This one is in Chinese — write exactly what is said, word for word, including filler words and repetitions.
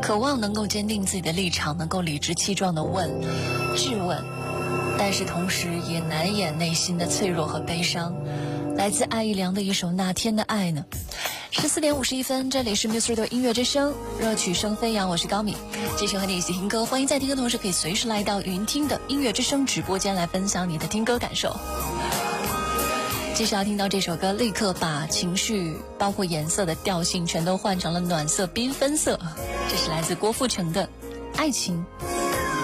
渴望能够坚定自己的立场，能够理直气壮地问、质问，但是同时也难掩内心的脆弱和悲伤。来自艾怡良的一首《那天的爱》呢。十四点五十一分，这里是 Music Radio 音乐之声，热曲声飞扬，我是高敏，继续和你一起听歌。欢迎在听歌同时可以随时来到云听的音乐之声直播间来分享你的听歌感受。接下来听到这首歌，立刻把情绪包括颜色的调性全都换成了暖色缤纷色，这是来自郭富城的《爱情》。